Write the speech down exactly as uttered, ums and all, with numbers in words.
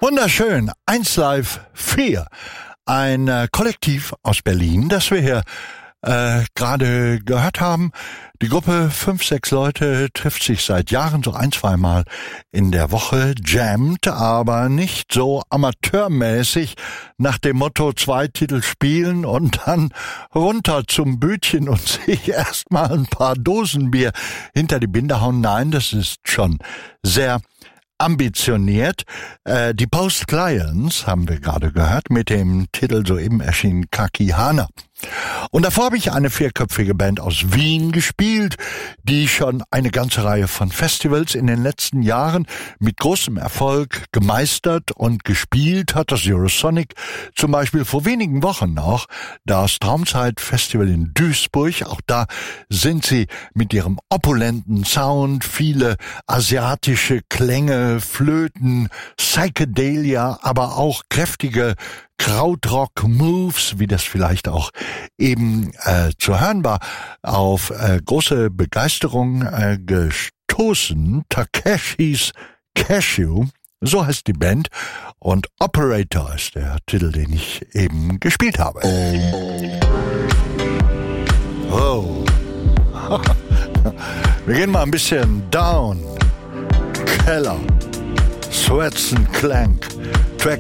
Wunderschön, eins Live vier, ein äh, Kollektiv aus Berlin, das wir hier äh, gerade gehört haben. Die Gruppe fünf, sechs Leute trifft sich seit Jahren so ein, zweimal in der Woche, jammt, aber nicht so amateurmäßig nach dem Motto zwei Titel spielen und dann runter zum Bütchen und sich erstmal ein paar Dosen Bier hinter die Binde hauen. Nein, das ist schon sehr ambitioniert. Äh, die Post Clients haben wir gerade gehört mit dem Titel soeben erschienen Kakihana. Und davor habe ich eine vierköpfige Band aus Wien gespielt, die schon eine ganze Reihe von Festivals in den letzten Jahren mit großem Erfolg gemeistert und gespielt hat. Das Eurosonic zum Beispiel vor wenigen Wochen noch, das Traumzeit-Festival in Duisburg. Auch da sind sie mit ihrem opulenten Sound, viele asiatische Klänge, Flöten, Psychedelia, aber auch kräftige Krautrock-Moves, wie das vielleicht auch eben äh, zu hören war, auf äh, große Begeisterung äh, gestoßen. Takeshis Cashew, so heißt die Band, und Operator ist der Titel, den ich eben gespielt habe. Oh. Wir gehen mal ein bisschen down. Keller, Sweats and Clank.